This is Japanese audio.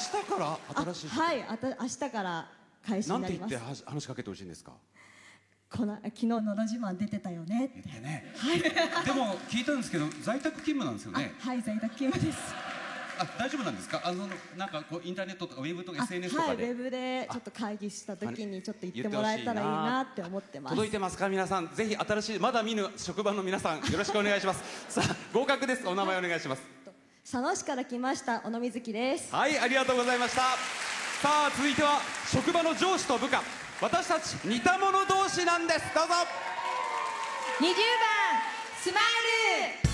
日から新しいはい、明日から開始なんてになります。 言って話しかけてほしいんですか？ 昨日のど自慢出てたよねって。 言ってね。でも聞いたんですけど在宅勤務なんですよね。 はい、在宅勤務です。 大丈夫なんですか？なんかこうインターネットとかウェブとか SNS とはい、ウかで。 ェブでちょっと会議した時にちょっと言ってもらえたらいいなって思ってます。 届いてますか皆さん。ぜひ新しいまだ見ぬ職場の皆さんよろしくお願いします。さあ合格です。お名前お願いします。 佐野市から来ました小野瑞希です。 はい、ありがとうございました。さあ続いては職場の上司と部下、私たち似た者同士なんです。どうぞ。 20番スマイル。